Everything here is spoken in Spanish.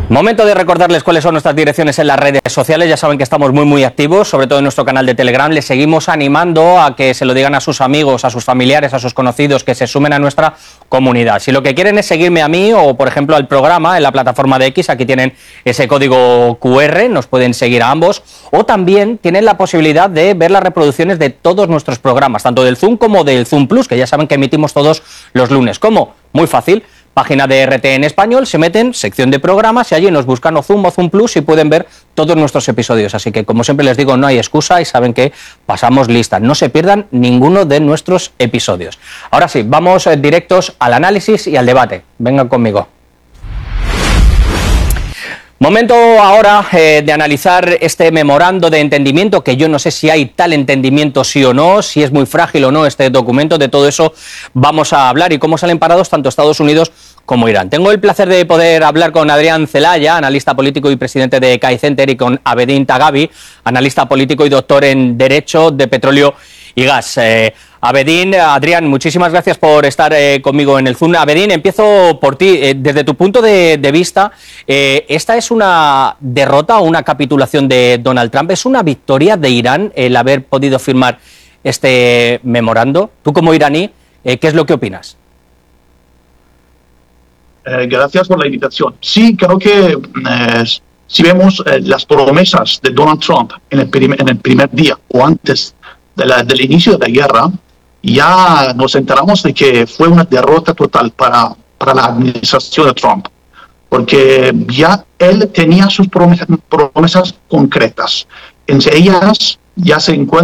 Momento de recordarles cuáles son nuestras direcciones en las redes sociales. Ya saben que estamos muy activos, sobre todo en nuestro canal de Telegram. Les seguimos animando a que se lo digan a sus amigos, a sus familiares, a sus conocidos, que se sumen a nuestra comunidad. Si lo que quieren es seguirme a mí o, por ejemplo, al programa en la plataforma de X, aquí tienen ese código QR, nos pueden seguir a ambos. O también tienen la posibilidad de ver las reproducciones de todos nuestros programas, tanto del Zoom como del Zoom Plus, que ya saben que emitimos todos los lunes. ¿Cómo? Muy fácil. Página de RT en español, se meten, sección de programas y allí nos buscan o Zoom Plus y pueden ver todos nuestros episodios. Así que, como siempre les digo, no hay excusa y saben que pasamos lista. No se pierdan ninguno de nuestros episodios. Ahora sí, vamos directos al análisis y al debate. Vengan conmigo. Momento ahora de analizar este memorando de entendimiento, que yo no sé si hay tal entendimiento sí o no, si es muy frágil o no este documento. De todo eso vamos a hablar y cómo salen parados tanto Estados Unidos como Irán. Tengo el placer de poder hablar con Adrián Celaya, analista político y presidente de CAI Center, y con Abedin Tagabi, analista político y doctor en Derecho de Petróleo y Gas. Abedin, Adrián, muchísimas gracias por estar conmigo en el Zoom. Abedin, empiezo por ti. Desde tu punto de vista, ¿esta es una derrota o una capitulación de Donald Trump? ¿Es una victoria de Irán el haber podido firmar este memorando? Tú, como iraní, ¿qué es lo que opinas? Gracias por la invitación. Sí, creo que si vemos las promesas de Donald Trump en el primer día o antes del inicio de la guerra, ya nos enteramos de que fue una derrota total para la administración de Trump, porque ya él tenía sus promesas concretas. Entre ellas ya se encuentra